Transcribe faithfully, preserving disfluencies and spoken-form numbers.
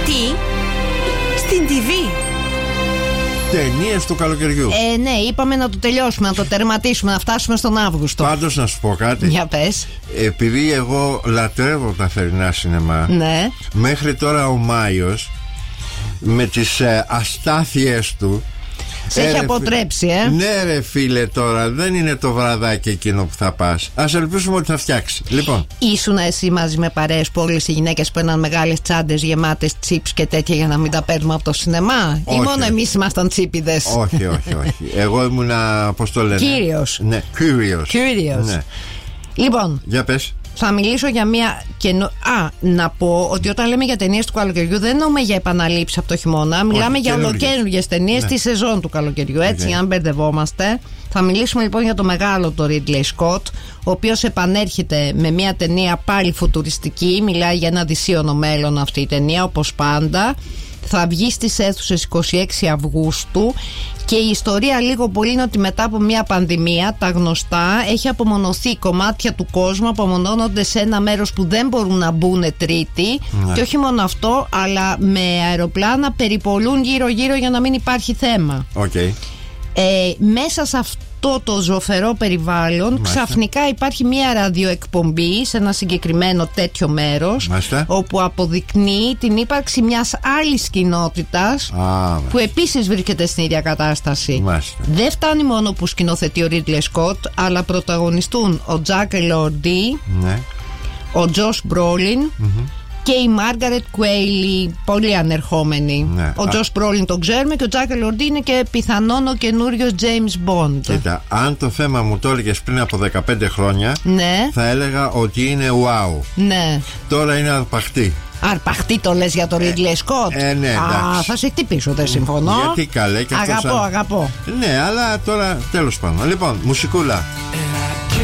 Τι? Στην τι βι. Ταινίες του καλοκαιριού. Ε, ναι, είπαμε να το τελειώσουμε, να το τερματίσουμε, να φτάσουμε στον Αύγουστο. Πάντως να σου πω κάτι. Για πες. Επειδή εγώ λατρεύω τα θερινά σινεμά, ναι. μέχρι τώρα ο Μάιος με τις ε, αστάθειες του σε έχει αποτρέψει, ε. Ναι, ρε φίλε, τώρα δεν είναι το βραδάκι εκείνο που θα πας. Ας ελπίσουμε ότι θα φτιάξει. Λοιπόν. Ήσουν εσύ μαζί με παρέες που όλες οι γυναίκες παίρναν μεγάλες τσάντες γεμάτες τσίπς και τέτοια για να μην τα παίρνουμε από το σινεμά? Όχι. Ή μόνο εμείς ήμασταν τσίπιδες? Όχι, όχι, όχι. Εγώ ήμουνα, πώς το λένε, κύριος. Ναι, κύριος. Κύριος. Ναι. Λοιπόν. Για πες. Θα μιλήσω για μια καινο... Α, να πω ότι όταν λέμε για ταινίες του καλοκαιριού δεν εννοούμε για επαναλήψεις από το χειμώνα. Μιλάμε για ολοκαίνουργιες ταινίες, ναι, τη σεζόν του καλοκαιριού. Έτσι, okay, αν μπερδευόμαστε. Θα μιλήσουμε λοιπόν για το μεγάλο το Ridley Scott, ο οποίος επανέρχεται με μια ταινία πάλι φουτουριστική. Μιλάει για ένα δυσίωνο μέλλον αυτή η ταινία, όπως πάντα. Θα βγει στις αίθουσες είκοσι έξι Αυγούστου. Και η ιστορία λίγο πολύ είναι ότι μετά από μια πανδημία, τα γνωστά, έχει απομονωθεί κομμάτια του κόσμου, απομονώνονται σε ένα μέρος που δεν μπορούν να μπουν τρίτη. Ναι. Και όχι μόνο αυτό, αλλά με αεροπλάνα περιπολούν γύρω-γύρω για να μην υπάρχει θέμα. Okay. Ε, μέσα σε αυτό το ζωφερό περιβάλλον, μάλιστα, ξαφνικά υπάρχει μια ραδιοεκπομπή σε ένα συγκεκριμένο τέτοιο μέρος, μάλιστα, όπου αποδεικνύει την ύπαρξη μιας άλλης κοινότητας, ah, που επίσης βρίσκεται στην ίδια κατάσταση. Μάλιστα. Δεν φτάνει μόνο που σκηνοθετεί ο Ridley Scott, αλλά πρωταγωνιστούν ο Jack Elordi, ναι, ο Josh Brolin, mm-hmm, και η Μάργαρετ Κουέιλι, πολύ ανερχόμενη. Ναι. Ο Τζος Μπρόλιν τον ξέρουμε και ο Τζάκ Ελορντί είναι και πιθανόν ο καινούριος James Bond. Κοίτα, αν το θέμα μου το έλεγες πριν από δεκαπέντε χρόνια, ναι, θα έλεγα ότι είναι wow. Ναι. Τώρα είναι αρπαχτή. Αρπαχτή το λες για το Ridley Scott? Ε, ναι, α, θα σε χτυπήσω, δεν συμφωνώ. Γιατί καλέ και αυτό. Αγαπώ, σαν... αγαπώ. Ναι, αλλά τώρα τέλος πάντων. Λοιπόν, μουσικούλα.